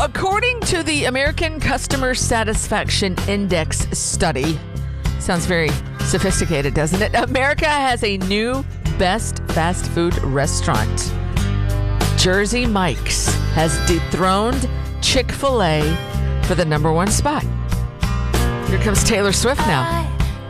according to the American Customer Satisfaction Index study, sounds very sophisticated, doesn't it? America has a new best fast food restaurant. Jersey Mike's has dethroned Chick-fil-A for the number one spot. Here comes Taylor Swift now.